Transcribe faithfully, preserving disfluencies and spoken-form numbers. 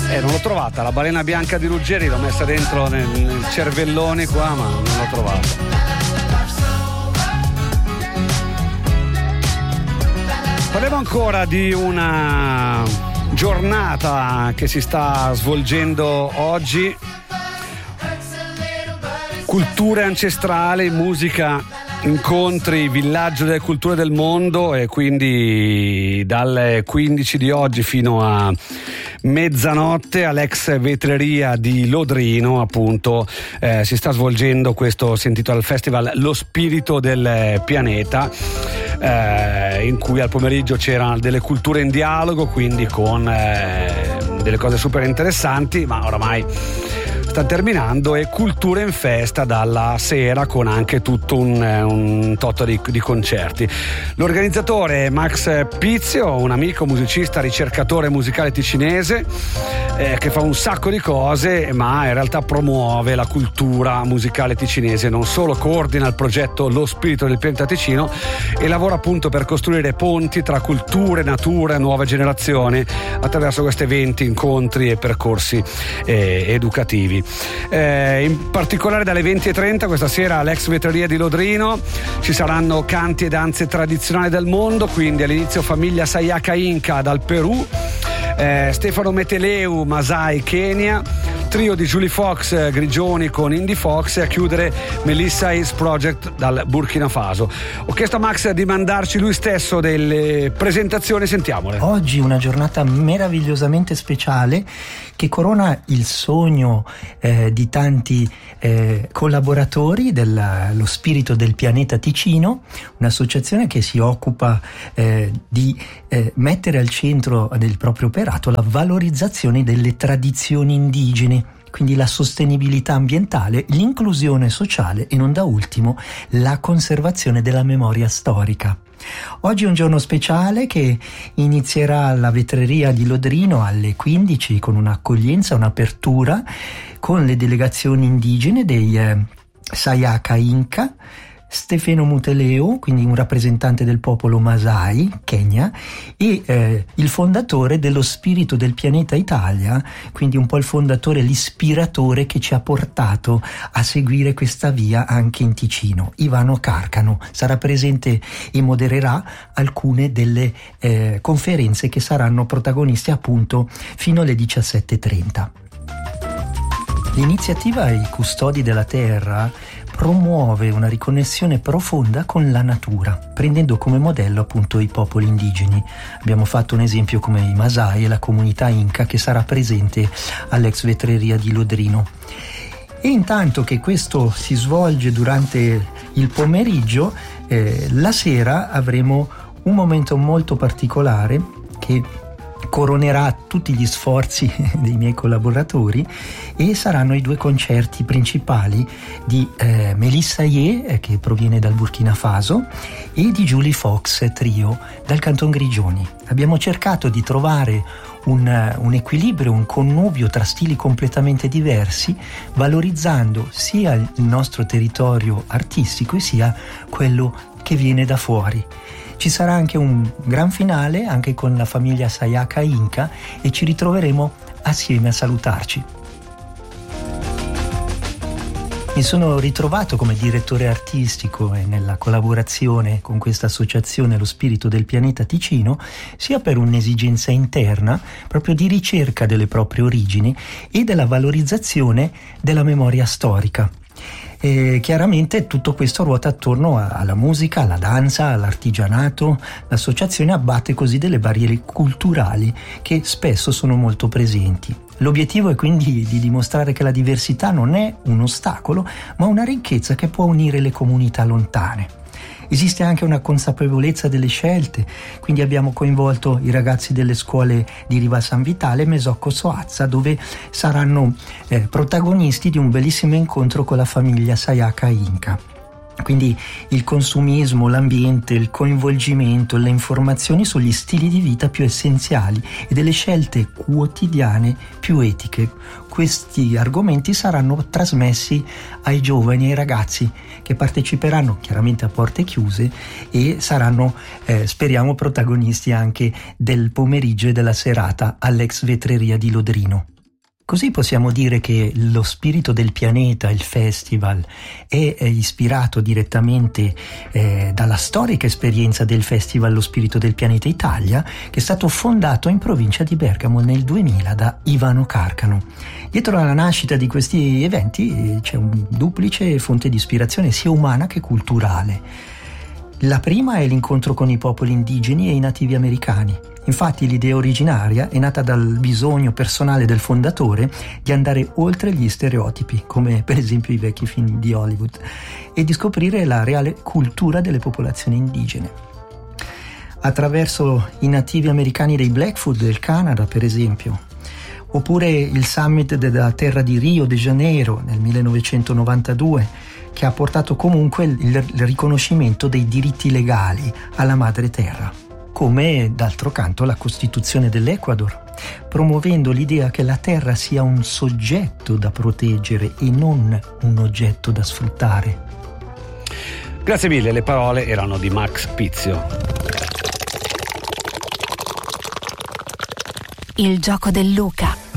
Eh, non l'ho trovata, la balena bianca di Ruggeri l'ho messa dentro nel, nel cervellone qua, ma non l'ho trovata. Parliamo ancora di una giornata che si sta svolgendo oggi. Culture ancestrali, musica, incontri, villaggio delle culture del mondo, e quindi dalle quindici di oggi fino a mezzanotte all'ex vetreria di Lodrino appunto eh, si sta svolgendo questo, si intitola il festival Lo Spirito del Pianeta, eh, in cui al pomeriggio c'erano delle culture in dialogo, quindi con eh, delle cose super interessanti, ma oramai sta terminando, e cultura in festa dalla sera con anche tutto un, un totto di, di concerti. L'organizzatore è Max Pizio, un amico musicista, ricercatore musicale ticinese eh, che fa un sacco di cose, ma in realtà promuove la cultura musicale ticinese. Non solo coordina il progetto Lo Spirito del Pianeta Ticino e lavora appunto per costruire ponti tra culture, natura e nuove generazioni attraverso questi eventi, incontri e percorsi eh, educativi. Eh, in particolare dalle venti e trenta questa sera all'ex vetreria di Lodrino ci saranno canti e danze tradizionali del mondo, quindi all'inizio famiglia Sayaka Inca dal Perù, eh, Stefano Meteleu Masai Kenya, trio di Julie Fox Grigioni con Indie Fox, e a chiudere Melissa Ace Project dal Burkina Faso. Ho chiesto a Max di mandarci lui stesso delle presentazioni, sentiamole. Oggi una giornata meravigliosamente speciale che corona il sogno eh, di tanti eh, collaboratori dello Spirito del Pianeta Ticino, un'associazione che si occupa eh, di eh, mettere al centro del proprio operato la valorizzazione delle tradizioni indigene, quindi la sostenibilità ambientale, l'inclusione sociale e non da ultimo la conservazione della memoria storica. Oggi è un giorno speciale che inizierà alla vetreria di Lodrino alle quindici con un'accoglienza, un'apertura con le delegazioni indigene dei eh, Sayaka Inca, Stefano Muteleu, quindi un rappresentante del popolo Masai, Kenya, e eh, il fondatore dello Spirito del Pianeta Italia, quindi un po' il fondatore, l'ispiratore che ci ha portato a seguire questa via anche in Ticino. Ivano Carcano sarà presente e modererà alcune delle eh, conferenze che saranno protagonisti appunto fino alle diciassette e trenta. L'iniziativa I Custodi della Terra promuove una riconnessione profonda con la natura, prendendo come modello appunto i popoli indigeni. Abbiamo fatto un esempio come i Masai e la comunità Inca che sarà presente all'ex vetreria di Lodrino. E intanto che questo si svolge durante il pomeriggio, eh, la sera avremo un momento molto particolare che coronerà tutti gli sforzi dei miei collaboratori, e saranno i due concerti principali di eh, Melissa Ye, eh, che proviene dal Burkina Faso, e di Julie Fox Trio dal Canton Grigioni. Abbiamo cercato di trovare un, un equilibrio, un connubio tra stili completamente diversi, valorizzando sia il nostro territorio artistico e sia quello che viene da fuori. Ci sarà anche un gran finale anche con la famiglia Sayaka Inca e ci ritroveremo assieme a salutarci. Mi sono ritrovato come direttore artistico e nella collaborazione con questa associazione Lo Spirito del Pianeta Ticino, sia per un'esigenza interna proprio di ricerca delle proprie origini e della valorizzazione della memoria storica. E chiaramente tutto questo ruota attorno alla musica, alla danza, all'artigianato. L'associazione abbatte così delle barriere culturali che spesso sono molto presenti. L'obiettivo è quindi di dimostrare che la diversità non è un ostacolo, ma una ricchezza che può unire le comunità lontane. Esiste anche una consapevolezza delle scelte, quindi abbiamo coinvolto i ragazzi delle scuole di Riva San Vitale e Mesocco Soazza, dove saranno eh, protagonisti di un bellissimo incontro con la famiglia Sayaka Inca. Quindi il consumismo, l'ambiente, il coinvolgimento, le informazioni sugli stili di vita più essenziali e delle scelte quotidiane più etiche. Questi argomenti saranno trasmessi ai giovani e ai ragazzi che parteciperanno chiaramente a porte chiuse e saranno, eh, speriamo, protagonisti anche del pomeriggio e della serata all'ex vetreria di Lodrino. Così possiamo dire che lo spirito del pianeta, il festival, è, è ispirato direttamente eh, dalla storica esperienza del festival Lo Spirito del Pianeta Italia, che è stato fondato in provincia di Bergamo nel duemila da Ivano Carcano. Dietro alla nascita di questi eventi c'è un duplice fonte di ispirazione sia umana che culturale. La prima è l'incontro con i popoli indigeni e i nativi americani. Infatti l'idea originaria è nata dal bisogno personale del fondatore di andare oltre gli stereotipi, come per esempio i vecchi film di Hollywood, e di scoprire la reale cultura delle popolazioni indigene. Attraverso i nativi americani dei Blackfoot del Canada, per esempio, oppure il summit della terra di Rio de Janeiro nel millenovecentonovantadue, che ha portato comunque il, il riconoscimento dei diritti legali alla madre terra, come d'altro canto la Costituzione dell'Ecuador, promuovendo l'idea che la terra sia un soggetto da proteggere e non un oggetto da sfruttare. Grazie mille, le parole erano di Max Pizio. Il gioco del Luca.